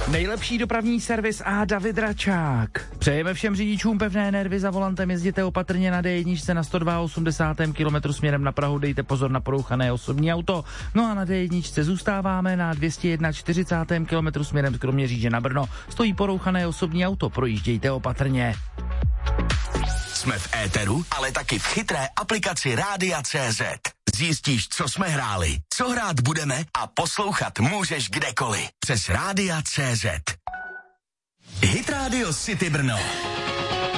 Nejlepší dopravní servis a David Račák. Přejeme všem řidičům pevné nervy za volantem, jezděte opatrně na D1 na 182 km směrem na Prahu, dejte pozor na porouchané osobní auto. No a na D1 zůstáváme na 241 km směrem z Kroměříže na Brno. Stojí porouchané osobní auto, projíždějte opatrně. Jsme v éteru, ale taky v chytré aplikaci Rádia.cz. Zjistíš, co jsme hráli, co hrát budeme a poslouchat můžeš kdekoliv. Přes Rádia.cz. Hit Radio City Brno.